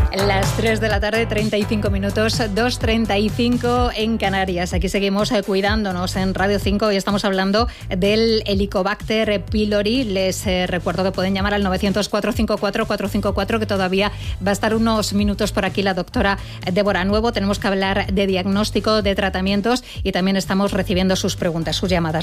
Las 3 de la tarde, 35 minutos, 2:35 en Canarias. Aquí seguimos cuidándonos en Radio 5 y estamos hablando del Helicobacter pylori. Les recuerdo que pueden llamar al 900-454-454, que todavía va a estar unos minutos por aquí la doctora Débora Nuevo. Tenemos que hablar de diagnóstico, de tratamientos y también estamos recibiendo sus preguntas, sus llamadas.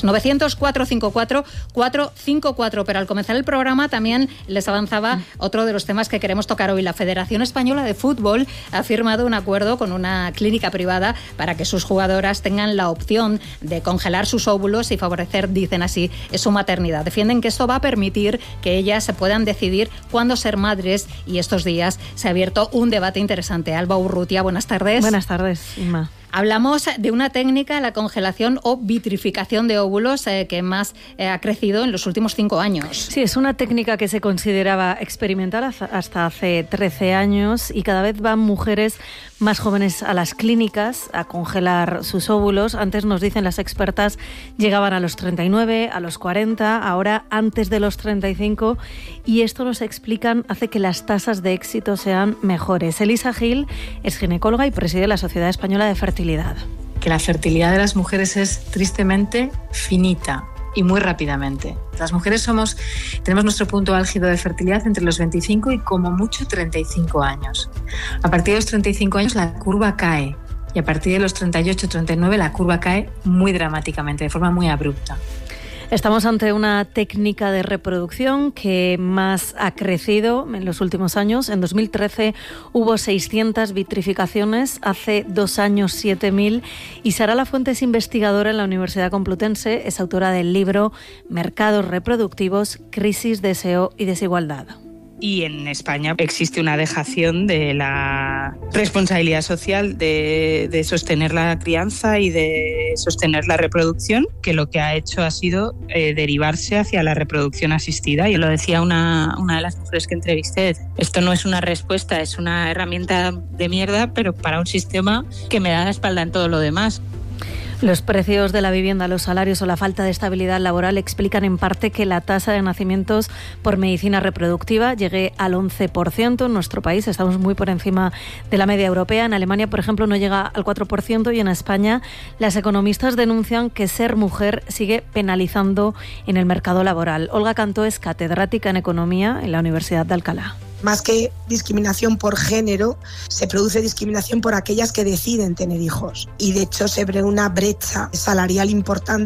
900-454-454. Pero al comenzar el programa también les avanzaba otro de los temas que queremos tocar hoy. La Federación Española de Fútbol ha firmado un acuerdo con una clínica privada para que sus jugadoras tengan la opción de congelar sus óvulos y favorecer, dicen así, su maternidad. Defienden que esto va a permitir que ellas se puedan decidir cuándo ser madres y estos días se ha abierto un debate interesante. Alba Urrutia, buenas tardes. Buenas tardes, Inma. Hablamos de una técnica, la congelación o vitrificación de óvulos, que más ha crecido en los últimos 5 años. Sí, es una técnica que se consideraba experimental hasta hace 13 años y cada vez van mujeres más jóvenes a las clínicas a congelar sus óvulos. Antes, nos dicen las expertas, llegaban a los 39, a los 40, ahora antes de los 35, y esto, nos explican, hace que las tasas de éxito sean mejores. Elisa Gil es ginecóloga y preside la Sociedad Española de Fertilidad. Que la fertilidad de las mujeres es tristemente finita y muy rápidamente. Las mujeres tenemos nuestro punto álgido de fertilidad entre los 25 y como mucho 35 años. A partir de los 35 años la curva cae y a partir de los 38, 39 la curva cae muy dramáticamente, de forma muy abrupta. Estamos ante una técnica de reproducción que más ha crecido en los últimos años. En 2013 hubo 600 vitrificaciones, hace 2 años 7.000. Y Sara Lafuente es investigadora en la Universidad Complutense, es autora del libro Mercados reproductivos, crisis, deseo y desigualdad. Y en España existe una dejación de la responsabilidad social de sostener la crianza y de sostener la reproducción, que lo que ha hecho ha sido derivarse hacia la reproducción asistida. Y lo decía una de las mujeres que entrevisté, esto no es una respuesta, es una herramienta de mierda, pero para un sistema que me da la espalda en todo lo demás. Los precios de la vivienda, los salarios o la falta de estabilidad laboral explican en parte que la tasa de nacimientos por medicina reproductiva llegue al 11%. En nuestro país estamos muy por encima de la media europea. En Alemania, por ejemplo, no llega al 4%, y en España las economistas denuncian que ser mujer sigue penalizando en el mercado laboral. Olga Cantó es catedrática en Economía en la Universidad de Alcalá. Más que discriminación por género, se produce discriminación por aquellas que deciden tener hijos. Y de hecho se ve una brecha salarial importante